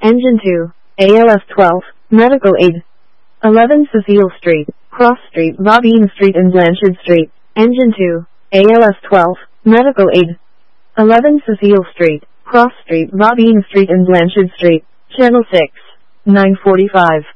Engine 2, ALS 12, Medical Aid. 11 Cecile Street, Cross Street, Bobine Street and Blanchard Street. Engine 2, ALS 12, Medical Aid. 11 Cecile Street, Cross Street, Bobine Street and Blanchard Street. Channel 6, 945.